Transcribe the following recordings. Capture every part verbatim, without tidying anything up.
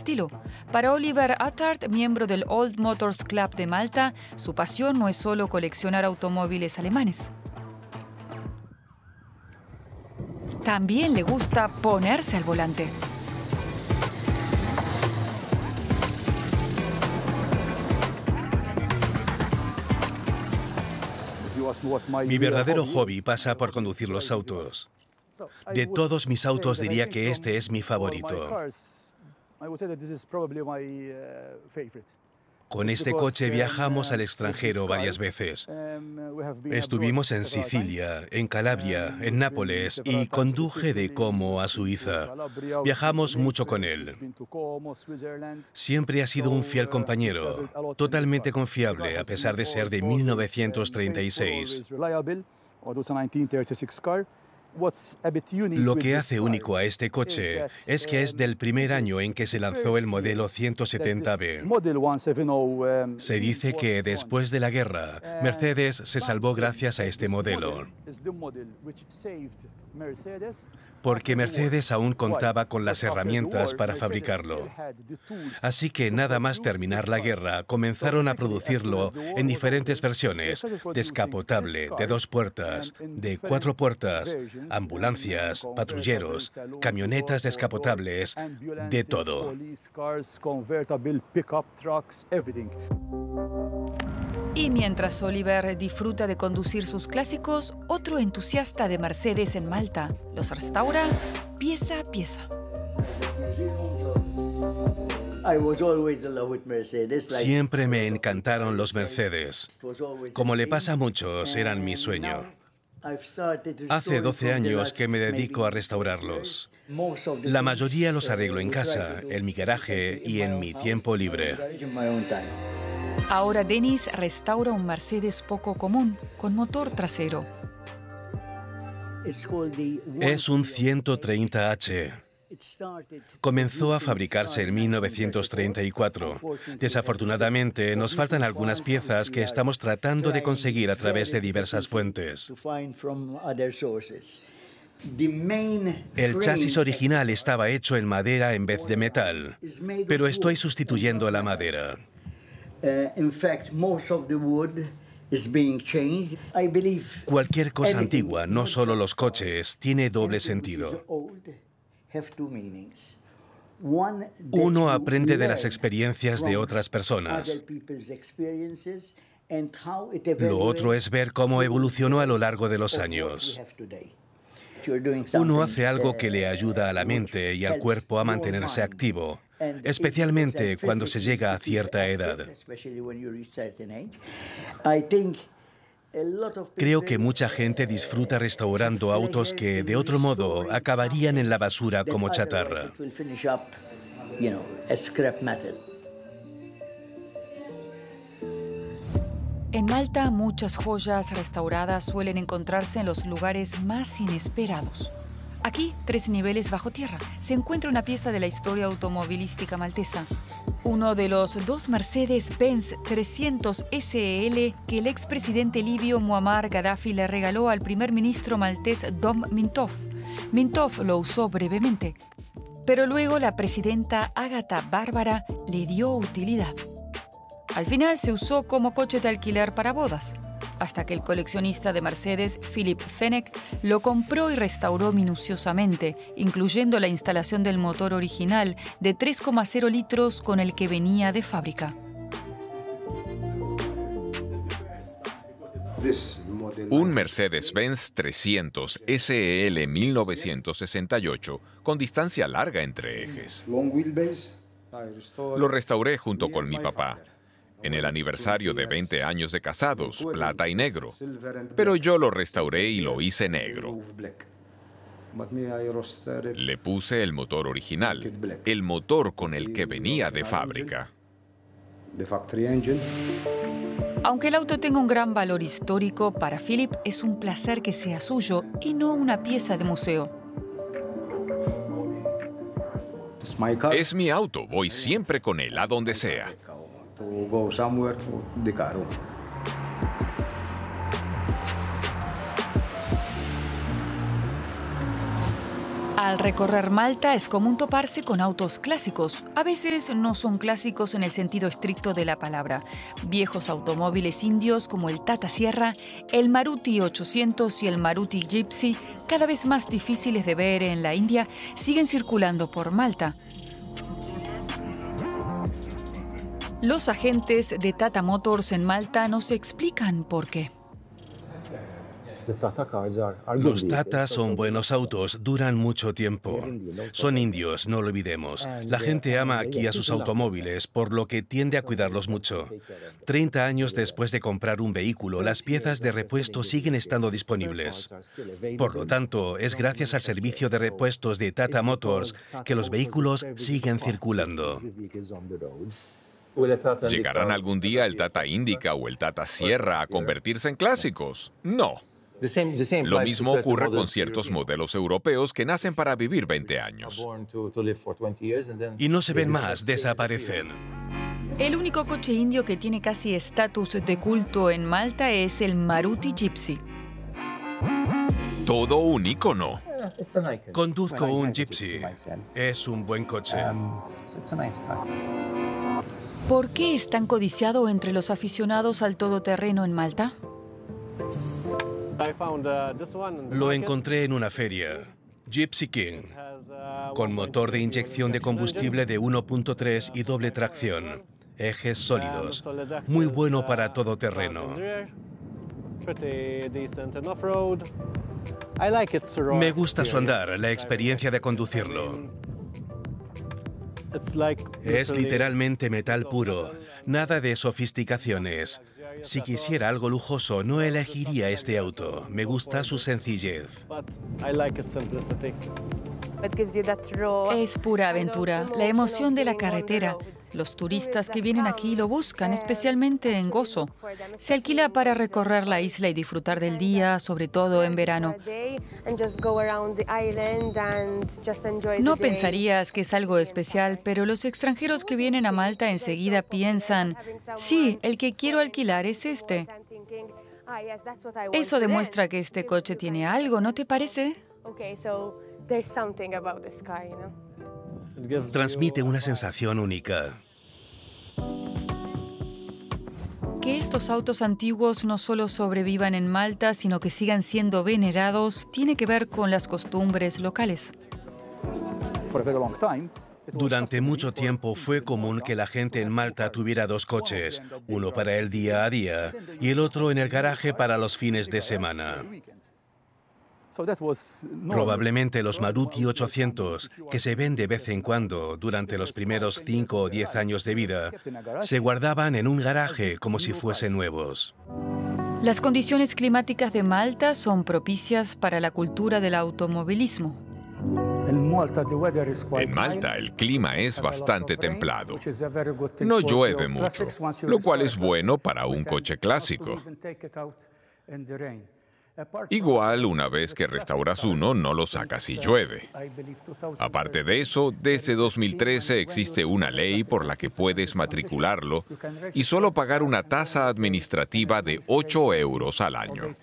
estilo. Para Oliver Attard, miembro del Old Motors Club de Malta, su pasión no es solo coleccionar automóviles alemanes. También le gusta ponerse al volante. Mi verdadero hobby pasa por conducir los autos. De todos mis autos diría que este es mi favorito. Con este coche viajamos al extranjero varias veces. Estuvimos en Sicilia, en Calabria, en Nápoles y conduje de Como a Suiza. Viajamos mucho con él. Siempre ha sido un fiel compañero, totalmente confiable a pesar de ser de mil novecientos treinta y seis. Lo que hace único a este coche es que es del primer año en que se lanzó el modelo ciento setenta B. Se dice que después de la guerra, Mercedes se salvó gracias a este modelo, porque Mercedes aún contaba con las herramientas para fabricarlo. Así que nada más terminar la guerra, comenzaron a producirlo en diferentes versiones: descapotable, de dos puertas, de cuatro puertas, ambulancias, patrulleros, camionetas descapotables, de todo. Y mientras Oliver disfruta de conducir sus clásicos, otro entusiasta de Mercedes en Malta los restaura pieza a pieza. Siempre me encantaron los Mercedes. Como le pasa a muchos, eran mi sueño. Hace doce años que me dedico a restaurarlos. La mayoría los arreglo en casa, en mi garaje y en mi tiempo libre. Ahora Dennis restaura un Mercedes poco común, con motor trasero. Es un ciento treinta H. Comenzó a fabricarse en mil novecientos treinta y cuatro. Desafortunadamente, nos faltan algunas piezas que estamos tratando de conseguir a través de diversas fuentes. El chasis original estaba hecho en madera en vez de metal, pero estoy sustituyendo la madera. Cualquier cosa antigua, no solo los coches, tiene doble sentido. Uno aprende de las experiencias de otras personas. Lo otro es ver cómo evolucionó a lo largo de los años. Uno hace algo que le ayuda a la mente y al cuerpo a mantenerse activo, especialmente cuando se llega a cierta edad. Creo que mucha gente disfruta restaurando autos que, de otro modo, acabarían en la basura como chatarra. En Malta, muchas joyas restauradas suelen encontrarse en los lugares más inesperados. Aquí, tres niveles bajo tierra, se encuentra una pieza de la historia automovilística maltesa. Uno de los dos Mercedes-Benz trescientos S E L que el expresidente libio Muammar Gaddafi le regaló al primer ministro maltés Dom Mintoff. Mintoff lo usó brevemente, pero luego la presidenta Ágata Bárbara le dio utilidad. Al final se usó como coche de alquiler para bodas, hasta que el coleccionista de Mercedes, Philip Fenech, lo compró y restauró minuciosamente, incluyendo la instalación del motor original de tres coma cero litros con el que venía de fábrica. Un Mercedes-Benz trescientos S E L mil novecientos sesenta y ocho con distancia larga entre ejes. Lo restauré junto con mi papá en el aniversario de veinte años de casados, plata y negro. Pero yo lo restauré y lo hice negro. Le puse el motor original, el motor con el que venía de fábrica. Aunque el auto tenga un gran valor histórico, para Philip es un placer que sea suyo y no una pieza de museo. Es mi auto, voy siempre con él a donde sea. Al Al recorrer Malta es común toparse con autos clásicos. A veces no son clásicos en el sentido estricto de la palabra. Viejos automóviles indios como el Tata Sierra, el Maruti ochocientos y el Maruti Gypsy, cada vez más difíciles de ver en la India, siguen circulando por Malta. Los agentes de Tata Motors en Malta nos explican por qué. Los Tata son buenos autos, duran mucho tiempo. Son indios, no lo olvidemos. La gente ama aquí a sus automóviles, por lo que tiende a cuidarlos mucho. treinta años después de comprar un vehículo, las piezas de repuesto siguen estando disponibles. Por lo tanto, es gracias al servicio de repuestos de Tata Motors que los vehículos siguen circulando. ¿Llegarán algún día el Tata Indica o el Tata Sierra a convertirse en clásicos? No. Lo mismo ocurre con ciertos modelos europeos que nacen para vivir veinte años. Y no se ven más, desaparecen. El único coche indio que tiene casi estatus de culto en Malta es el Maruti Gypsy. Todo un ícono. Conduzco un Gypsy. Es un buen coche. ¿Por qué es tan codiciado entre los aficionados al todoterreno en Malta? Lo encontré en una feria. Gypsy King, con motor de inyección de combustible de uno punto tres y doble tracción. Ejes sólidos. Muy bueno para todoterreno. Me gusta su andar, la experiencia de conducirlo. Es literalmente metal puro, nada de sofisticaciones. Si quisiera algo lujoso, no elegiría este auto. Me gusta su sencillez. Es pura aventura, la emoción de la carretera. Los turistas que vienen aquí lo buscan, especialmente en Gozo. Se alquila para recorrer la isla y disfrutar del día, sobre todo en verano. No pensarías que es algo especial, pero los extranjeros que vienen a Malta enseguida piensan, sí, el que quiero alquilar es este. Eso demuestra que este coche tiene algo, ¿no te parece? Transmite una sensación única. Que estos autos antiguos no solo sobrevivan en Malta, sino que sigan siendo venerados, tiene que ver con las costumbres locales. Durante mucho tiempo fue común que la gente en Malta tuviera dos coches, uno para el día a día y el otro en el garaje para los fines de semana. Probablemente los Maruti ochocientos, que se ven de vez en cuando durante los primeros cinco o diez años de vida, se guardaban en un garaje como si fuesen nuevos. Las condiciones climáticas de Malta son propicias para la cultura del automovilismo. En Malta el clima es bastante templado. No llueve mucho, lo cual es bueno para un coche clásico. Igual, una vez que restauras uno, no lo sacas si llueve. Aparte de eso, desde dos mil trece existe una ley por la que puedes matricularlo y solo pagar una tasa administrativa de ocho euros al año.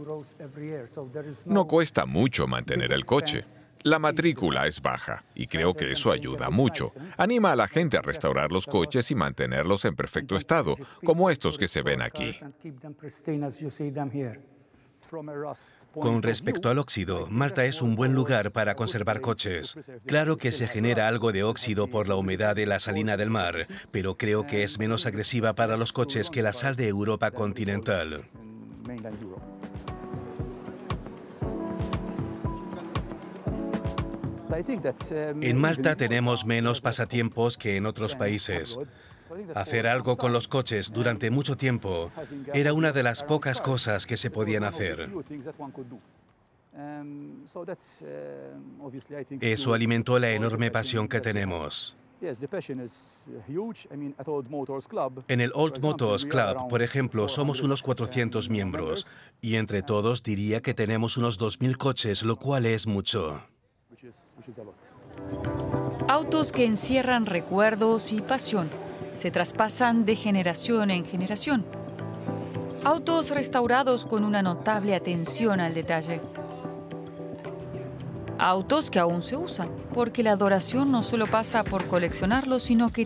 No cuesta mucho mantener el coche. La matrícula es baja y creo que eso ayuda mucho. Anima a la gente a restaurar los coches y mantenerlos en perfecto estado, como estos que se ven aquí. Con respecto al óxido, Malta es un buen lugar para conservar coches. Claro que se genera algo de óxido por la humedad de la salina del mar, pero creo que es menos agresiva para los coches que la sal de Europa continental. En Malta tenemos menos pasatiempos que en otros países. Hacer algo con los coches durante mucho tiempo era una de las pocas cosas que se podían hacer. Eso alimentó la enorme pasión que tenemos. En el Old Motors Club, por ejemplo, somos unos cuatrocientos miembros y entre todos diría que tenemos unos dos mil coches, lo cual es mucho. Autos que encierran recuerdos y pasión. Se traspasan de generación en generación. Autos restaurados con una notable atención al detalle. Autos que aún se usan, porque la adoración no solo pasa por coleccionarlos, sino que